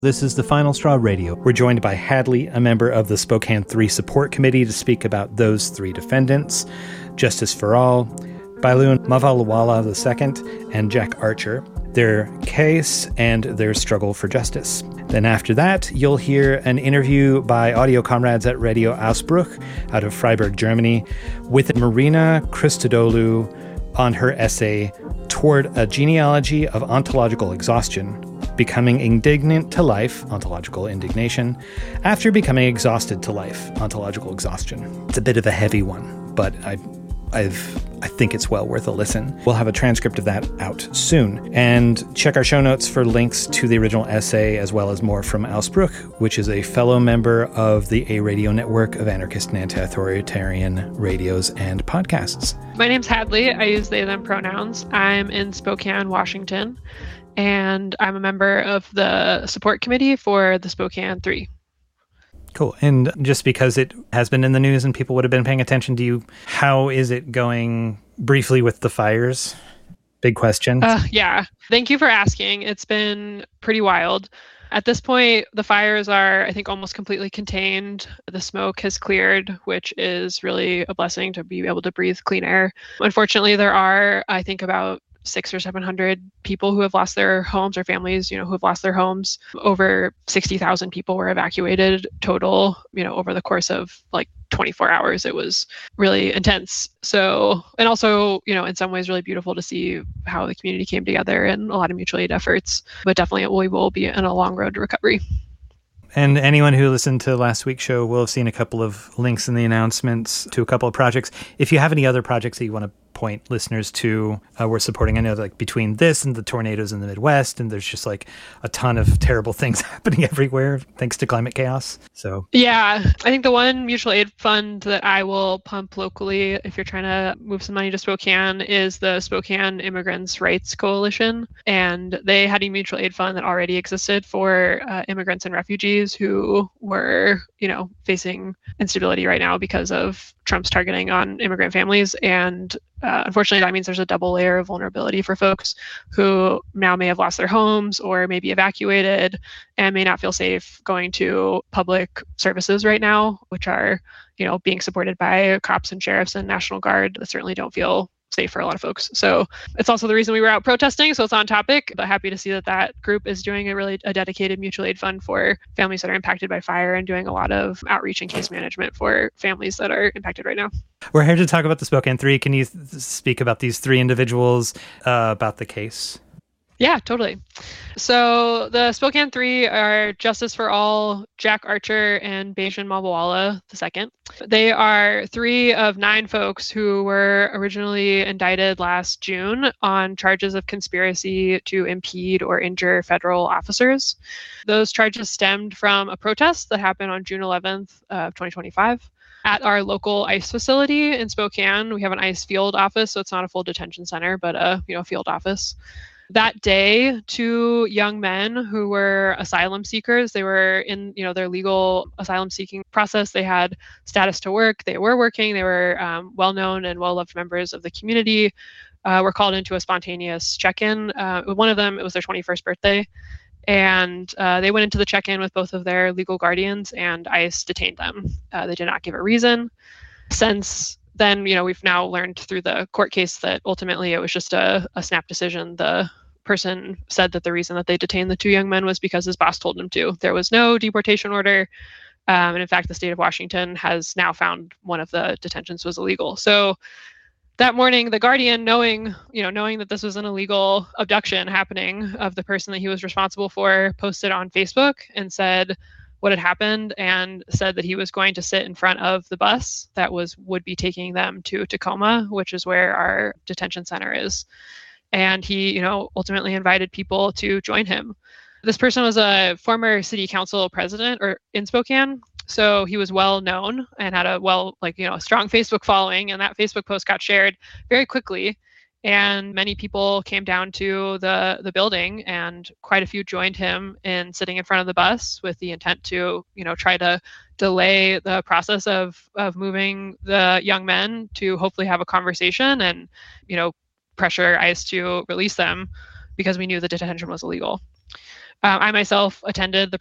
This is the Final Straw Radio. We're joined by Hadley, a member of the Spokane 3 Support Committee, to speak about those three defendants, Justice for All, Bailoon Mavalawala II, and Jack Archer, their case and their struggle for justice. Then after that, you'll hear an interview by audio comrades at Radio Ausbruch out of Freiburg, Germany, with Marina Christodoulou on her essay, Toward a Genealogy of Ontological Exhaustion, Becoming Indignant to Life, Ontological Indignation, After Becoming Exhausted to Life, Ontological Exhaustion. It's a bit of a heavy one, but I think it's well worth a listen. We'll have a transcript of that out soon. And check our show notes for links to the original essay, as well as more from Ausbruch, which is a fellow member of the A-Radio network of anarchist and anti-authoritarian radios and podcasts. My name's Hadley. I use they, them pronouns. I'm in Spokane, Washington, and I'm a member of the support committee for the Spokane 3. Cool. And just because it has been in the news and people would have been paying attention to you, how is it going briefly with the fires? Big question. Yeah. Thank you for asking. It's been pretty wild. At this point, the fires are, I think, almost completely contained. The smoke has cleared, which is really a blessing to be able to breathe clean air. Unfortunately, there are, I think, about 600 or 700 people who have lost their homes, or families, who have lost their homes. Over 60,000 people were evacuated total, over the course of like 24 hours. It was really intense. So, and also, in some ways really beautiful to see how the community came together and a lot of mutual aid efforts, but definitely we will be in a long road to recovery. And anyone who listened to last week's show will have seen a couple of links in the announcements to a couple of projects. If you have any other projects that you want to point listeners to, we're supporting, I know, like between this and the tornadoes in the Midwest, and there's just like a ton of terrible things happening everywhere thanks to climate chaos. So yeah, I think the one mutual aid fund that I will pump locally, if you're trying to move some money to Spokane, is the Spokane Immigrants' Rights Coalition. And they had a mutual aid fund that already existed for immigrants and refugees who were, facing instability right now because of Trump's targeting on immigrant families. And unfortunately, that means there's a double layer of vulnerability for folks who now may have lost their homes or may be evacuated and may not feel safe going to public services right now, which are, being supported by cops and sheriffs and National Guard that certainly don't feel safe for a lot of folks. So it's also the reason we were out protesting. So it's on topic, but happy to see that group is doing a dedicated mutual aid fund for families that are impacted by fire and doing a lot of outreach and case management for families that are impacted right now. We're here to talk about the Spokane 3. Can you speak about these three individuals, about the case? Yeah, totally. So the Spokane 3 are Justice for All, Jack Archer, and Bailoon Mavalawala II. They are 3 of 9 folks who were originally indicted last June on charges of conspiracy to impede or injure federal officers. Those charges stemmed from a protest that happened on June 11th of 2025. At our local ICE facility in Spokane, we have an ICE field office, so it's not a full detention center, but a field office. That day, 2 young men who were asylum seekers, they were in their legal asylum seeking process. They had status to work. They were working. They were well-known and well-loved members of the community. Were called into a spontaneous check-in. One of them, it was their 21st birthday. And they went into the check-in with both of their legal guardians, and ICE detained them. They did not give a reason. Since then, we've now learned through the court case that ultimately it was just a snap decision. The person said that the reason that they detained the 2 young men was because his boss told him to. There was no deportation order. And in fact, the state of Washington has now found one of the detentions was illegal. So that morning, the Guardian, knowing that this was an illegal abduction happening of the person that he was responsible for, posted on Facebook and said what had happened and said that he was going to sit in front of the bus that would be taking them to Tacoma, which is where our detention center is. And he, ultimately invited people to join him. This person was a former city council president in Spokane. So he was well known and had a strong Facebook following. And that Facebook post got shared very quickly. And many people came down to the building, and quite a few joined him in sitting in front of the bus with the intent to, try to delay the process of moving the young men to hopefully have a conversation and, pressure ICE to release them because we knew the detention was illegal. I myself attended the